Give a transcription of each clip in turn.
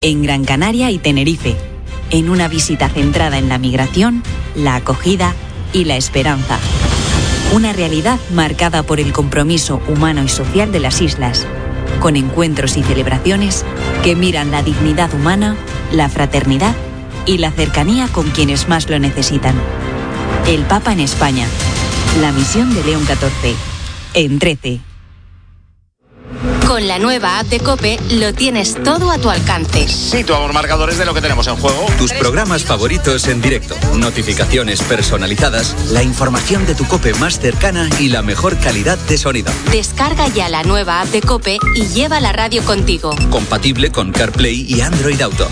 en Gran Canaria y Tenerife, en una visita centrada en la migración, la acogida y la esperanza. Una realidad marcada por el compromiso humano y social de las islas, con encuentros y celebraciones que miran la dignidad humana, la fraternidad y la cercanía con quienes más lo necesitan. El Papa en España. La misión de León XIV. En 13. Con la nueva app de COPE lo tienes todo a tu alcance. Situamos marcadores de lo que tenemos en juego. Tus programas favoritos en directo, notificaciones personalizadas, la información de tu COPE más cercana y la mejor calidad de sonido. Descarga ya la nueva app de COPE y lleva la radio contigo. Compatible con CarPlay y Android Auto.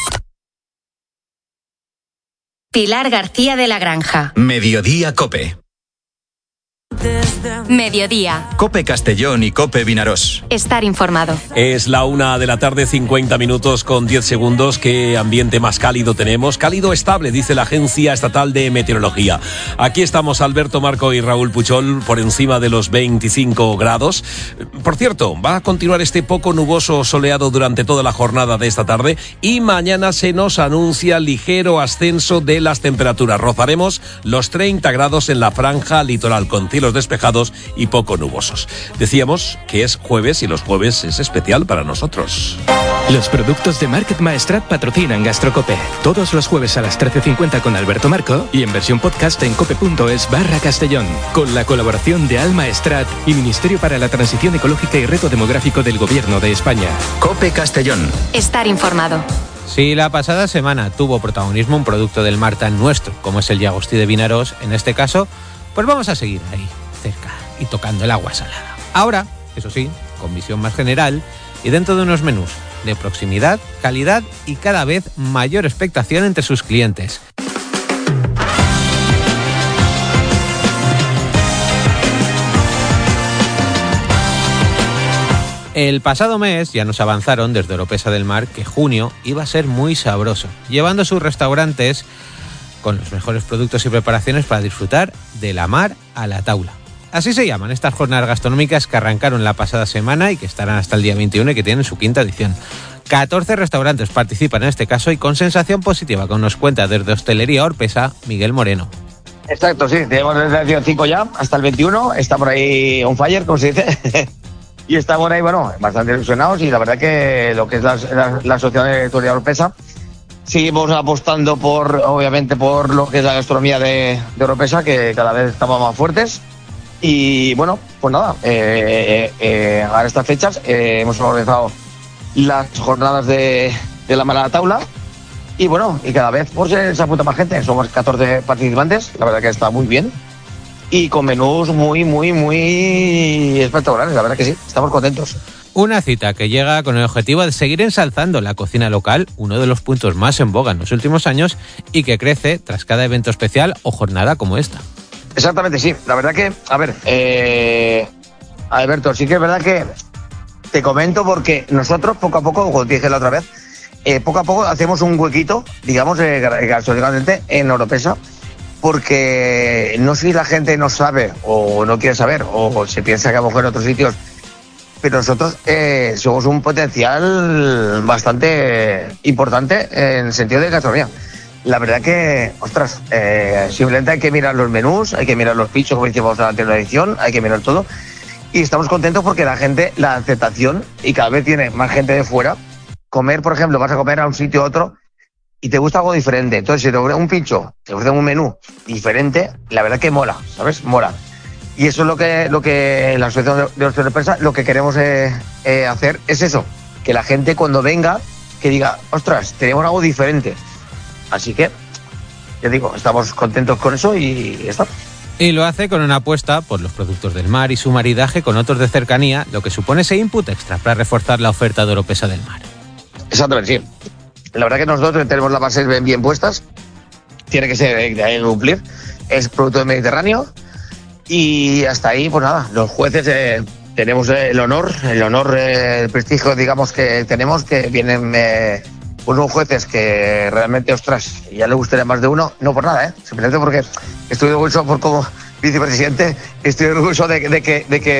Pilar García de la Granja. Mediodía COPE. Mediodía. COPE Castellón y COPE Vinarós. Estar informado. Es la 1:00 p.m, 50 minutos con 10 segundos. ¿Qué ambiente más cálido tenemos? Cálido estable, dice la Agencia Estatal de Meteorología. Aquí estamos Alberto Marco y Raúl Puchol por encima de los 25 grados. Por cierto, va a continuar este poco nuboso soleado durante toda la jornada de esta tarde y mañana se nos anuncia ligero ascenso de las temperaturas. Rozaremos los 30 grados en la franja litoral con cielos despejados y poco nubosos. Decíamos que es jueves y los jueves es especial para nosotros. Los productos de Market Maestrat patrocinan Gastrocope. Todos los jueves a las 13:50 con Alberto Marco y en versión podcast en cope.es/Castellón. Con la colaboración de Alma Estrat y Ministerio para la Transición Ecológica y Reto Demográfico del Gobierno de España. COPE Castellón. Estar informado. Si la pasada semana tuvo protagonismo un producto del mar tan nuestro como es el llagostí de Vinarós, en este caso, pues vamos a seguir ahí, cerca y tocando el agua salada. Ahora, eso sí, con visión más general y dentro de unos menús de proximidad, calidad y cada vez mayor expectación entre sus clientes. El pasado mes ya nos avanzaron desde Oropesa del Mar que junio iba a ser muy sabroso, llevando sus restaurantes con los mejores productos y preparaciones para disfrutar de la mar a la taula. Así se llaman estas jornadas gastronómicas que arrancaron la pasada semana y que estarán hasta el día 21 y que tienen su quinta edición. 14 restaurantes participan en este caso y con sensación positiva, como nos cuenta desde Hostelería Oropesa, Miguel Moreno. Exacto, sí, tenemos desde el día 5 ya hasta el 21, está por ahí on fire, como se dice, y estamos ahí, bueno, bastante ilusionados y la verdad que lo que es la Asociación de Hostelería Oropesa, seguimos apostando obviamente por lo que es la gastronomía de Oropesa, que cada vez estamos más fuertes. Y bueno, pues nada, a estas fechas hemos organizado las jornadas de la mar a la taula. Y bueno, y cada vez pues se apunta más gente. Somos 14 participantes, la verdad que está muy bien. Y con menús muy, muy, muy espectaculares, la verdad que sí, estamos contentos. Una cita que llega con el objetivo de seguir ensalzando la cocina local, uno de los puntos más en boga en los últimos años y que crece tras cada evento especial o jornada como esta. Exactamente, sí. La verdad que, a ver, Alberto, sí que es verdad que te comento porque nosotros poco a poco, como te dije la otra vez, poco a poco hacemos un huequito, digamos, gastronómicamente en Oropesa, porque no sé si la gente no sabe o no quiere saber o se piensa que a lo mejor en otros sitios, pero nosotros somos un potencial bastante importante en el sentido de gastronomía. La verdad que, ostras, simplemente hay que mirar los menús, hay que mirar los pichos, como decíamos en la anterior edición, hay que mirar todo. Y estamos contentos porque la gente, la aceptación, y cada vez tiene más gente de fuera. Comer, por ejemplo, vas a comer a un sitio u otro y te gusta algo diferente. Entonces, si te ofrecen un pincho, te ofrecen un menú diferente, la verdad que mola, ¿sabes? Mola. Y eso es lo que la Asociación de Hostelería Oropesa, lo que queremos hacer es eso, que la gente cuando venga, que diga, ostras, tenemos algo diferente. Así que, ya digo, estamos contentos con eso y ya está. Y lo hace con una apuesta por los productos del mar y su maridaje con otros de cercanía, lo que supone ese input extra para reforzar la oferta de Oropesa del Mar. Exactamente, sí. La verdad que nosotros tenemos las bases bien puestas. Tiene que ser, hay que cumplir. Es producto del Mediterráneo. Y hasta ahí, pues nada, los jueces tenemos el honor, el prestigio, digamos, que tenemos, que vienen unos jueces que realmente, ostras, ya le gustaría más de uno, no por nada, simplemente porque estoy orgulloso por como vicepresidente, estoy orgulloso de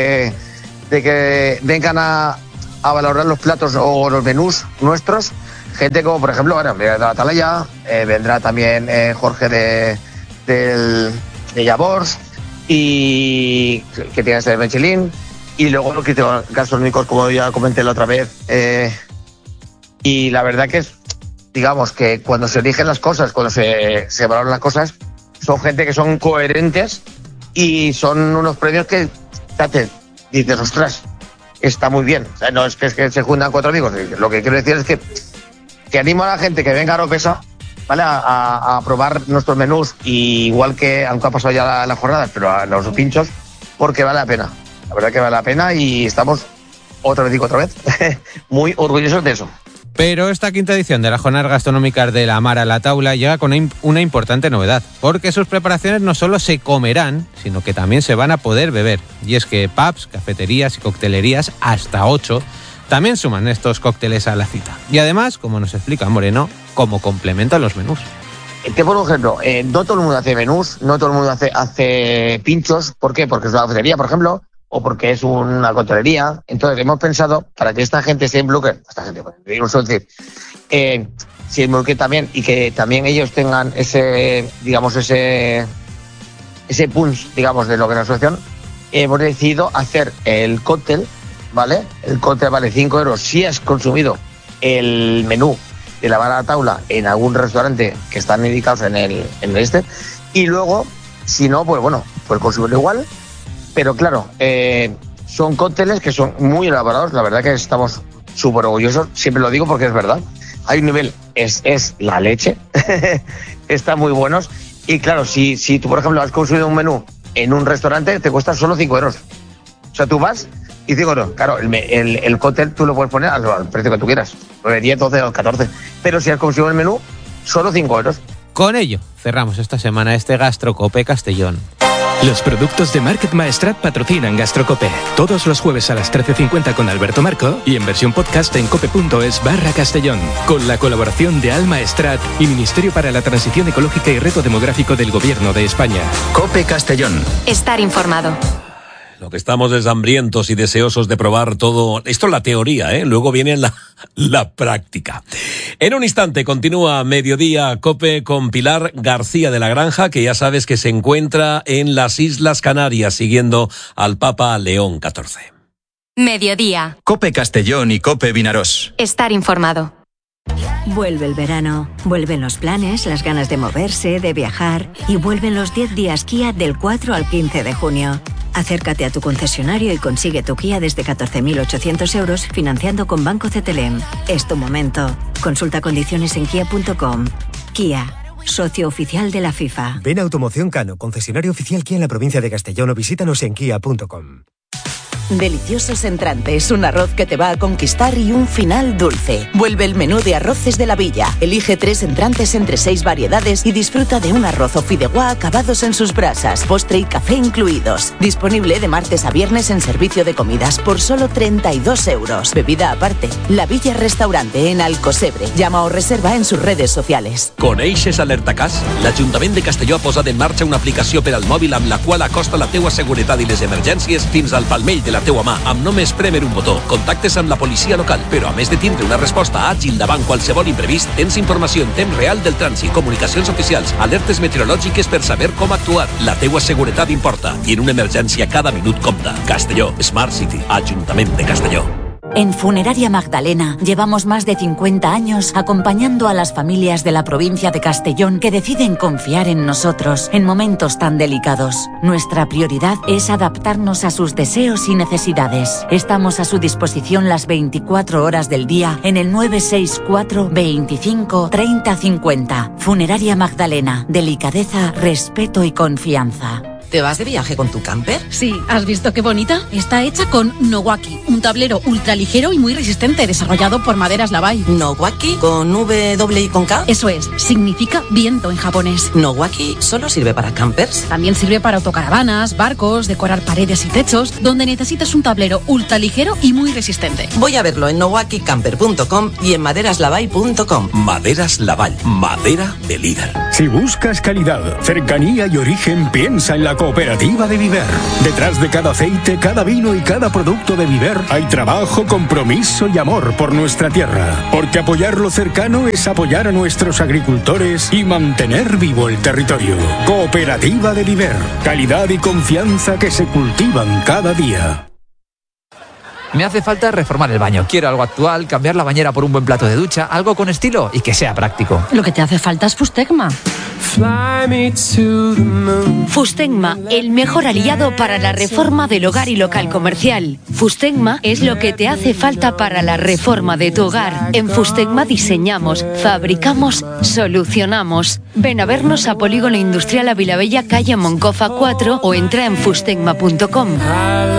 que vengan a valorar los platos o los menús nuestros, gente como, por ejemplo, bueno, vendrá Atalaya, vendrá también Jorge de Yabors, y que tiene este Michelin, y luego los críticos gastronómicos, como ya comenté la otra vez. Y la verdad que es, digamos, que cuando se eligen las cosas, cuando se valoran las cosas, son gente que son coherentes y son unos premios que dices, ostras, está muy bien. O sea, no es que se juntan 4 amigos. Lo que quiero decir es que animo a la gente que venga a Oropesa, ¿vale? A probar nuestros menús, y igual que, aunque ha pasado ya las jornadas, pero a los pinchos, porque vale la pena. La verdad que vale la pena, y estamos, otra vez, muy orgullosos de eso. Pero esta quinta edición de las jornadas gastronómicas de la mar a la taula llega con una importante novedad, porque sus preparaciones no solo se comerán, sino que también se van a poder beber. Y es que pubs, cafeterías y coctelerías, hasta 8, también suman estos cócteles a la cita. Y además, como nos explica Moreno, como complemento a los menús. Te pongo un ejemplo, no todo el mundo hace menús, no todo el mundo hace pinchos. ¿Por qué? Porque es una cafetería, por ejemplo, o porque es una coctelería. Entonces hemos pensado, para que esta gente se involucre, se involucre también, y que también ellos tengan ese punch, digamos, de lo que es la asociación, hemos decidido hacer el cóctel, ¿vale? El cóctel vale 5 euros si has consumido el menú de la bar a la taula en algún restaurante que están indicados en el y luego, si no, pues bueno, puedes consumirlo igual. Pero claro, son cócteles que son muy elaborados. La verdad que estamos súper orgullosos. Siempre lo digo porque es verdad. Hay un nivel, es la leche. Están muy buenos. Y claro, si tú, por ejemplo, has consumido un menú en un restaurante, te cuesta solo 5 euros. O sea, tú vas y 5 euros. Claro, el cóctel tú lo puedes poner al precio que tú quieras. 9, 10, 12 o 14. Pero si has consumido el menú, solo 5 euros. Con ello, cerramos esta semana este Gastrocope Castellón. Los productos de Market Maestrat patrocinan Gastrocope. Todos los jueves a las 13:50 con Alberto Marco, y en versión podcast en cope.es/Castellón. Con la colaboración de Alma Estrat y Ministerio para la Transición Ecológica y Reto Demográfico del Gobierno de España. Cope Castellón. Estar informado. Lo que estamos es hambrientos y deseosos de probar todo. Esto es la teoría, ¿eh? Luego viene la práctica. En un instante continúa Mediodía Cope con Pilar García de la Granja, que ya sabes que se encuentra en las Islas Canarias siguiendo al Papa León XIV. Mediodía. Cope Castellón y Cope Vinarós. Estar informado. Vuelve el verano, vuelven los planes, las ganas de moverse, de viajar, y vuelven los 10 días Kia del 4 al 15 de junio. Acércate a tu concesionario y consigue tu Kia desde 14.800 euros financiando con Banco CTLM. Es tu momento. Consulta condiciones en kia.com. Kia, socio oficial de la FIFA. Ven a Automoción Cano, concesionario oficial Kia en la provincia de Castellón, o visítanos en kia.com. Deliciosos entrantes, un arroz que te va a conquistar y un final dulce. Vuelve el menú de arroces de la Villa. Elige 3 entrantes entre 6 variedades y disfruta de un arroz o fideuá acabados en sus brasas, postre y café incluidos. Disponible de martes a viernes en servicio de comidas por solo 32 euros. Bebida aparte. La Villa Restaurante en Alcosebre. Llama o reserva en sus redes sociales. Con Eixes Alertacàs, l'Ajuntament de Castelló ha posat en marxa una aplicació per al mòbil amb la qual acosta la teua seguretat i les emergències fins al palmell de la teua mà, amb només prémer un botó. Contactes amb la policia local, però a més de tindre una resposta àgil davant qualsevol imprevist, tens informació en temps real del trànsit, comunicacions oficials, alertes meteorològiques per saber com actuar. La teua seguretat importa i en una emergència cada minut compta. Castelló, Smart City, Ajuntament de Castelló. En Funeraria Magdalena llevamos más de 50 años acompañando a las familias de la provincia de Castellón que deciden confiar en nosotros en momentos tan delicados. Nuestra prioridad es adaptarnos a sus deseos y necesidades. Estamos a su disposición las 24 horas del día en el 964 25 30 50. Funeraria Magdalena, delicadeza, respeto y confianza. ¿Te vas de viaje con tu camper? Sí, ¿has visto qué bonita? Está hecha con Nowaki, un tablero ultraligero y muy resistente desarrollado por Maderas Lavai. ¿Nowaki? ¿Con W y con K? Eso es, significa viento en japonés. ¿Nowaki solo sirve para campers? También sirve para autocaravanas, barcos, decorar paredes y techos, donde necesitas un tablero ultraligero y muy resistente. Voy a verlo en nowakicamper.com y en maderaslavai.com. Maderas Lavai, madera de líder. Si buscas calidad, cercanía y origen, piensa en la Cooperativa de Viver. Detrás de cada aceite, cada vino y cada producto de Viver hay trabajo, compromiso y amor por nuestra tierra. Porque apoyar lo cercano es apoyar a nuestros agricultores y mantener vivo el territorio. Cooperativa de Viver. Calidad y confianza que se cultivan cada día. Me hace falta reformar el baño. Quiero algo actual, cambiar la bañera por un buen plato de ducha, algo con estilo y que sea práctico. Lo que te hace falta es Fustegma. Fustegma, el mejor aliado para la reforma del hogar y local comercial. Fustegma es lo que te hace falta para la reforma de tu hogar. En Fustegma diseñamos, fabricamos, solucionamos. Ven a vernos a Polígono Industrial Avilabella, calle Moncofa 4 o entra en fustegma.com.